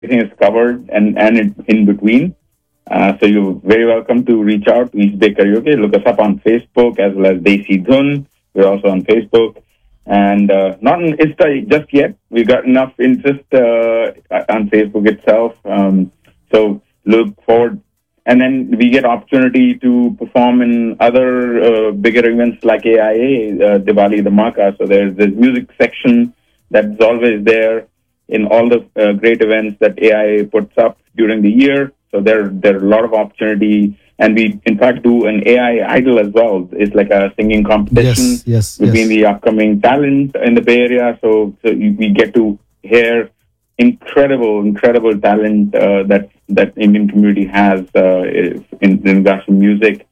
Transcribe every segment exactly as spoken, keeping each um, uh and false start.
everything is covered and, and in, in between. Uh, so you're very welcome to reach out to East Bay Karaoke. Look us up on Facebook as well as Desi Dhun. We're also on Facebook. And uh, not on Insta just yet. We got enough interest uh, on Facebook itself. Um, so look forward. And then we get opportunity to perform in other uh, bigger events like A I A, uh, Diwali Dhamaka. So there's this music section that's always there in all the uh, great events that A I A puts up during the year. So there, there are a lot of opportunity. And we, in fact, do an A I Idol as well. It's like a singing competition yes, yes, between yes. the upcoming talent in the Bay Area. So, so we get to hear incredible, incredible talent uh, that that Indian community has uh, in, in regards to music.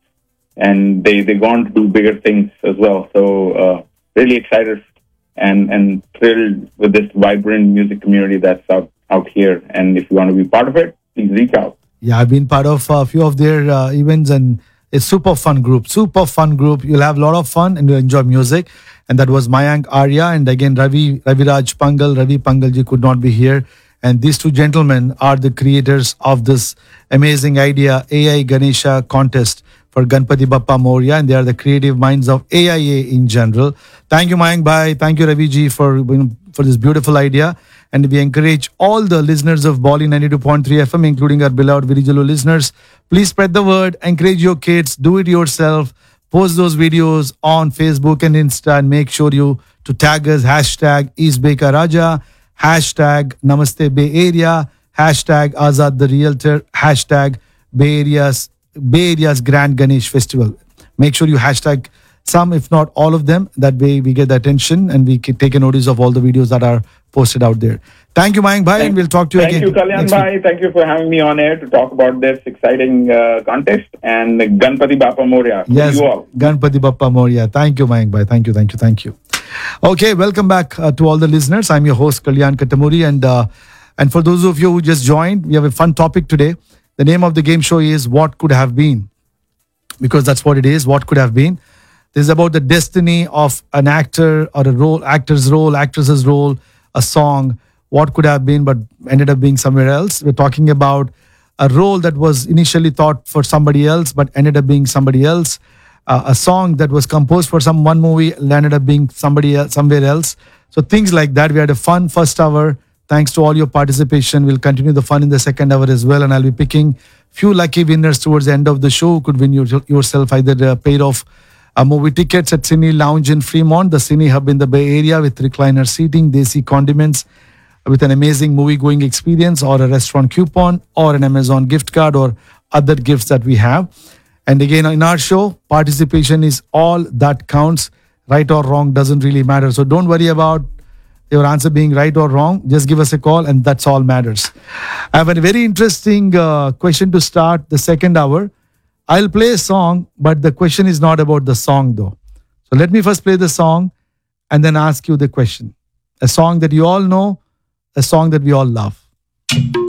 And they, they go on to do bigger things as well. So uh, really excited and, and thrilled with this vibrant music community that's out, out here. And if you want to be part of it, please reach out. Yeah, I've been part of a few of their uh, events, and it's super fun group. Super fun group. You'll have a lot of fun and you'll enjoy music. And that was Mayank Arya, and again Ravi Raviraj Pangal. Ravi Pangalji could not be here, and these two gentlemen are the creators of this amazing idea, A I Ganesha contest for Ganpati Bappa Moria, and they are the creative minds of A I A in general. Thank you, Mayank Bhai. Thank you, Ravi ji, for for this beautiful idea. And we encourage all the listeners of Bolly ninety-two point three F M, including our beloved Virijalu listeners, please spread the word, encourage your kids, do it yourself, post those videos on Facebook and Insta, and make sure you to tag us, hashtag East Bay Ka Raja, hashtag Namaste Bay Area, hashtag Azad the Realtor, hashtag Bay Area's, Bay Area's Grand Ganesh Festival. Make sure you hashtag some, if not all of them. That way we get the attention and we can take a notice of all the videos that are posted out there. Thank you, Mayank Bhai, and we'll talk to you Thank again. you, Kalyan Bhai. Thank you for having me on air to talk about this exciting uh, contest and Ganpati Bappa Moria. Yes, you all. Ganpati Bappa Moria. Thank you, Mayank Bhai. Thank you, thank you, thank you. Okay, welcome back uh, to all the listeners. I'm your host, Kalyan Katamuri, and uh, and for those of you who just joined, we have a fun topic today. The name of the game show is What Could Have Been, because that's what it is. What could have been. This is about the destiny of an actor or a role, actor's role, actress's role, a song. What could have been, but ended up being somewhere else. We're talking about a role that was initially thought for somebody else, but ended up being somebody else. Uh, a song that was composed for some one movie ended up being somebody else, somewhere else. So things like that. We had a fun first hour. Thanks to all your participation. We'll continue the fun in the second hour as well. And I'll be picking few lucky winners towards the end of the show who could win your, yourself either a pair of uh, movie tickets at Cine Lounge in Fremont, the Cine Hub in the Bay Area with recliner seating, desi condiments, with an amazing movie-going experience, or a restaurant coupon, or an Amazon gift card, or other gifts that we have. And again, in our show, participation is all that counts. Right or wrong doesn't really matter. So don't worry about your answer being right or wrong. Just give us a call, and that's all matters. I have a very interesting uh, question to start the second hour. I'll play a song, but the question is not about the song, though. So let me first play the song and then ask you the question. A song that you all know, a song that we all love.